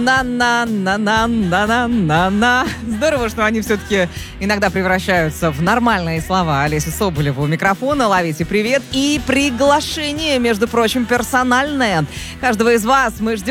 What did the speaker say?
На-на-на-на-на-на-на. Здорово, что они все-таки иногда превращаются в нормальные слова. Олеся Соболева у микрофона. Ловите привет. И приглашение, между прочим, персональное. Каждого из вас мы ждем.